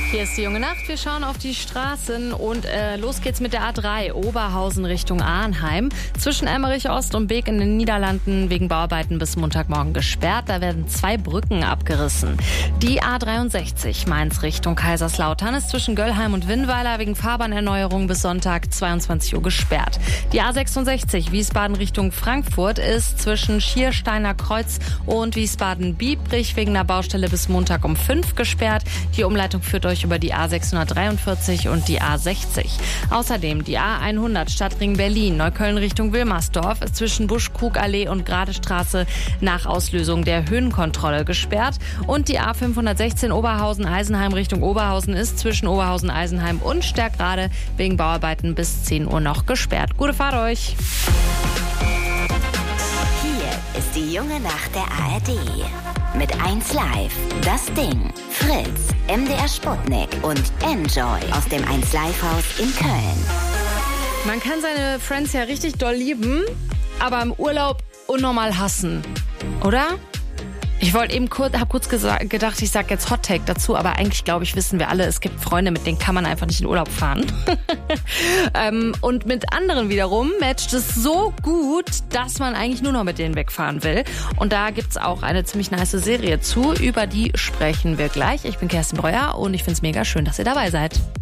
Hier ist die junge Nacht. Wir schauen auf die Straßen und los geht's mit der A3 Oberhausen Richtung Arnheim. Zwischen Emmerich Ost und Beek in den Niederlanden wegen Bauarbeiten bis Montagmorgen gesperrt. Da werden 2 Brücken abgerissen. Die A63 Mainz Richtung Kaiserslautern ist zwischen Göllheim und Winnweiler wegen Fahrbahnerneuerung bis Sonntag 22 Uhr gesperrt. Die A66 Wiesbaden Richtung Frankfurt ist zwischen Schiersteiner Kreuz und Wiesbaden-Biebrich wegen einer Baustelle bis Montag um 5 gesperrt. Die Umleitung führt euch über die A643 und die A60. Außerdem die A100 Stadtring Berlin, Neukölln Richtung Wilmersdorf ist zwischen Busch-Krug-Allee und Gradestraße nach Auslösung der Höhenkontrolle gesperrt. Und die A516 Oberhausen-Eisenheim Richtung Oberhausen ist zwischen Oberhausen-Eisenheim und Stärkrade wegen Bauarbeiten bis 10 Uhr noch gesperrt. Gute Fahrt euch! Hier ist die junge Nacht der ARD. Mit 1 Live, das Ding, Fritz, MDR Sputnik und Enjoy aus dem 1 Live Haus in Köln. Man kann seine Friends ja richtig doll lieben, aber im Urlaub unnormal hassen, oder? Ich wollte eben hab kurz gedacht, ich sag jetzt Hot Take dazu, aber eigentlich glaube ich, wissen wir alle, es gibt Freunde, mit denen kann man einfach nicht in Urlaub fahren. Und mit anderen wiederum matcht es so gut, dass man eigentlich nur noch mit denen wegfahren will. Und da gibt's auch eine ziemlich nice Serie zu, über die sprechen wir gleich. Ich bin Kerstin Breuer und ich find's mega schön, dass ihr dabei seid.